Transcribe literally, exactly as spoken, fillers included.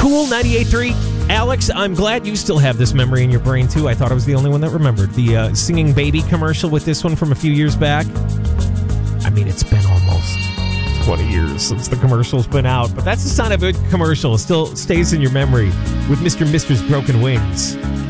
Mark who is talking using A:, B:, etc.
A: Cool ninety-eight point three. Alex, I'm glad you still have this memory in your brain, too. I thought I was the only one that remembered. The uh, Singing Baby commercial with this one from a few years back. I mean, it's been almost twenty years since the commercial's been out, but that's the sound of a commercial. It still stays in your memory with Mister and Missus Broken Wings.